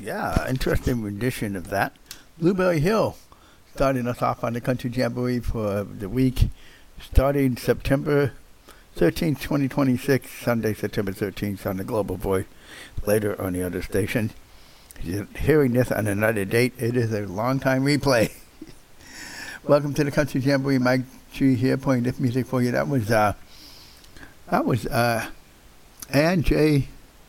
Yeah, interesting rendition of that. Blueberry Hill starting us off on the Country Jamboree for the week starting September 13th, 2026, Sunday, September 13th on the Global Voice, later on the other station. You're hearing this on another date. It is a long-time replay. Welcome to the Country Jamboree. Mike G here playing this music for you. That was Ann J.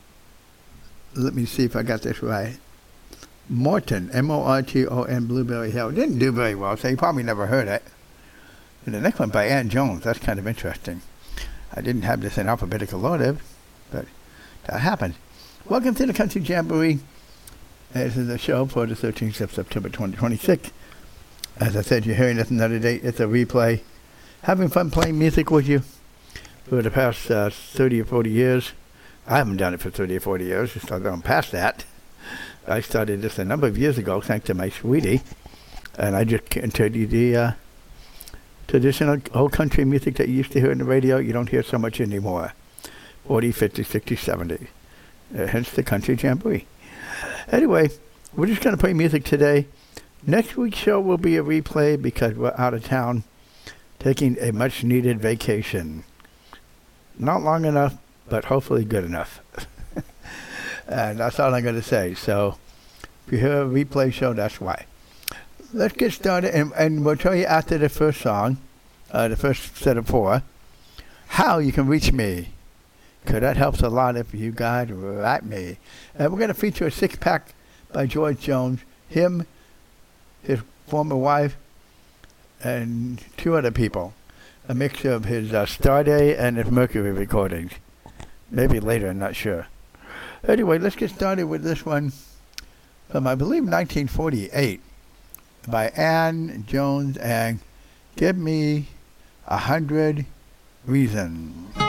Let me see if I got this right. Morton, Morton, Blueberry Hill. Didn't do very well, so you probably never heard it. And the next one by Ann Jones. That's kind of interesting. I didn't have this in alphabetical order, but that happened. Welcome to the Country Jamboree. This is a show for the 13th of September 2026. As I said, you're hearing this another day. It's a replay. Having fun playing music with you for the past 30 or 40 years. I haven't done it for 30 or 40 years. Just I'm past that. I started this a number of years ago, thanks to my sweetie. And I just continued the traditional old country music that you used to hear on the radio. You don't hear so much anymore. 40, 50, 60, 70. Hence the Country Jamboree. Anyway, we're just going to play music today. Next week's show will be a replay because we're out of town taking a much-needed vacation. Not long enough, but hopefully good enough. And that's all I'm going to say. So if you hear a replay show, that's why. Let's get started, and we'll tell you after the first song, the first set of 4, how you can reach me. Because that helps a lot if you guys write me. And we're going to feature a 6-pack by George Jones, him, his former wife, and 2 other people. A mixture of his Starday and his Mercury recordings. Maybe later, I'm not sure. Anyway, let's get started with this one from, I believe, 1948 by Ann Jones and Give Me 100 Reasons.